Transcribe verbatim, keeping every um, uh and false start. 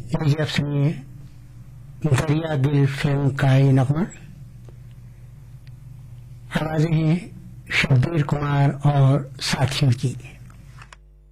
लीजिए आप सुनिए दरिया दिल फिल्म का ये नगमा। आवाजें हैं शब्बीर कुमार और साथियों की।